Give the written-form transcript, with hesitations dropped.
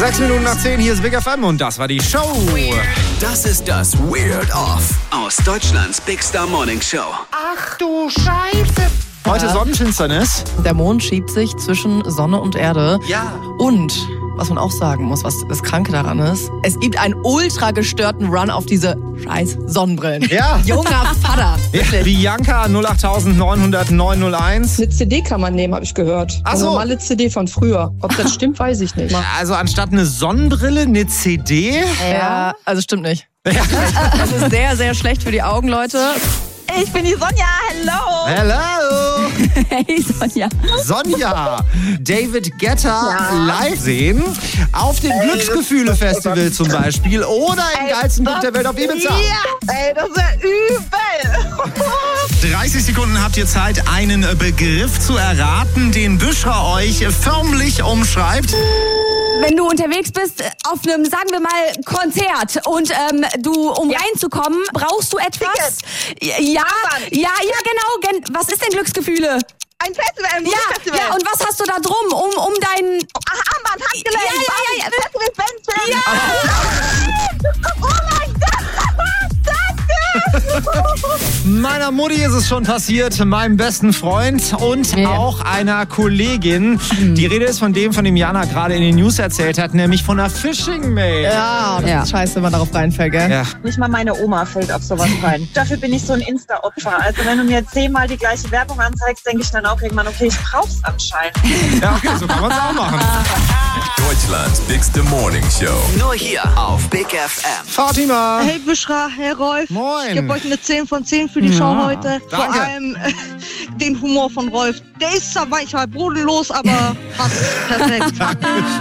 6 Minuten nach 10, hier ist Big FM und das war die Show. Das ist das Weird Off aus Deutschlands Big Star Morning Show. Ach du Scheiße. Heute Sonnenfinsternis. Der Mond schiebt sich zwischen Sonne und Erde. Ja. Und, was man auch sagen muss, was das Kranke daran ist, es gibt einen ultra gestörten Run auf diese scheiß Sonnenbrillen. Ja. Junger Vater. Ja, Bianca 08900 901. Eine CD kann man nehmen, habe ich gehört. Ach Eine so. normale CD von früher. Ob das stimmt, weiß ich nicht. Also anstatt eine Sonnenbrille, eine CD? Ja, also stimmt nicht. Ja. Das ist sehr, sehr schlecht für die Augen, Leute. Ich bin die Sonja, hello! Hello! Hey Sonja. Sonja, David Guetta live sehen. Auf dem Glücksgefühle-Festival zum Beispiel. Oder im geilsten Club der Welt auf Ibiza. Ja, ey, das ist ja übel. 30 Sekunden habt ihr Zeit, einen Begriff zu erraten, den Büschra euch förmlich umschreibt. Wenn du unterwegs bist auf einem, sagen wir mal, Konzert und um reinzukommen, brauchst du etwas? Ja, genau. Was ist denn Glücksgefühle? Ein Festival, ein Musikfestival. Ja, und was hast du da drum, um dein... Armband, Handgelenk, Ja. Festivalbändchen. Ja. Oh mein Gott, danke. Meiner Mutti ist es schon passiert, meinem besten Freund und auch einer Kollegin. Die Rede ist von dem Jana gerade in den News erzählt hat, nämlich von einer Phishing-Mail. Ja, das ist scheiße, wenn man darauf reinfällt, gell? Ja. Nicht mal meine Oma fällt auf sowas rein. Dafür bin ich so ein Insta-Opfer. Also wenn du mir 10-mal die gleiche Werbung anzeigst, denke ich dann auch irgendwann, okay, ich brauch's anscheinend. Ja, okay, so kann man es auch machen. Deutschlands Big Star Morning Show. Nur hier auf Big FM. Fatima. Hey Büschra, hey Rolf. Moin. Ich gebe euch eine 10 von 10 für die Show heute. Danke. Vor allem den Humor von Rolf. Der ist zwar manchmal bodenlos, aber passt perfekt.